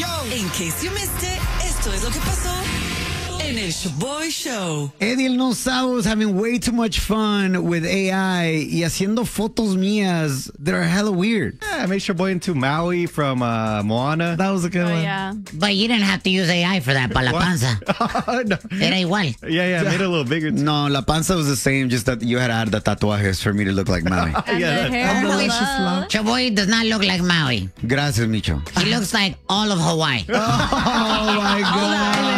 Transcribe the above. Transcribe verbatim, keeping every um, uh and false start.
In case you missed it, esto es lo que pasó en el Shaboy Show. Eddie el No Sabo was having way too much fun with A I y haciendo fotos mías that are hella weird. Yeah, I made Shaboy into Maui from uh, Moana. That was a good Oh, one. yeah. But you didn't have to use A I for that, para la panza. No. Era igual. Yeah, yeah, I made it a little bigger. Too. No, La Panza was the same, just that you had to add the tatuajes for me to look like Maui. And Yeah, the that- hair. Delicious Hello. love. Chaboy does not look like Maui. Gracias, Micho. He looks like all of Hawaii. Oh, my God.